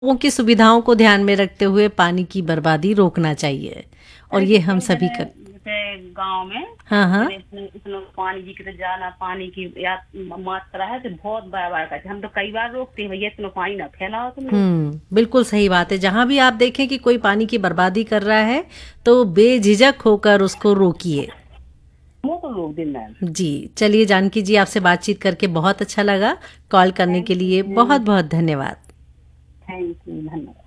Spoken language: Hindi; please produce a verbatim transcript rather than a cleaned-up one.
लोगों की सुविधाओं को ध्यान में रखते हुए पानी की बर्बादी रोकना चाहिए और अरे ये तो हम कई सभी जने कर। जैसे गांव में हाँ हाँ। जने इतने इतना पानी जी के जाना पानी की या मात्रा है तो बहुत बार बार करते हम तो कई बार रोकते हैं भैया इतना पानी ना फैलाओ तुम लोग। हम्म, बिल्कुल सही बात है। जहां भी आप देखें कि कोई पानी की बर्बादी कर रहा है तो बेझिझक होकर उसको रोकिए। वो तो रोक देना है। जी, चलिए जानकी जी, आपसे बातचीत करके बहुत अच्छा लगा। कॉल करने थैंक के लिए यू। बहुत बहुत धन्यवाद। थैंक यू धन्यवाद।